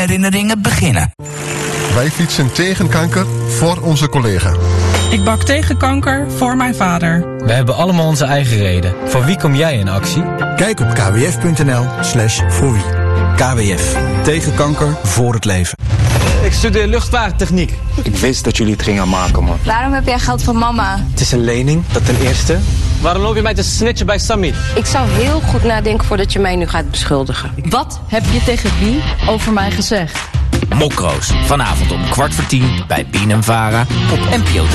herinneringen beginnen. Wij fietsen tegen kanker voor onze collega. Ik bak tegen kanker voor mijn vader. We hebben allemaal onze eigen reden. Voor wie kom jij in actie? Kijk op kwf.nl/voorwie. KWF. Tegen kanker, voor het leven. Ik studeer luchtvaarttechniek. Ik wist dat jullie het gingen maken, man. Waarom heb jij geld van mama? Het is een lening, dat ten eerste. Waarom loop je mij te snitchen bij Sammy? Ik zou heel goed nadenken voordat je mij nu gaat beschuldigen. Wat heb je tegen wie over mij gezegd? Mokroos, vanavond om 21:15 bij BNN Vara op NPO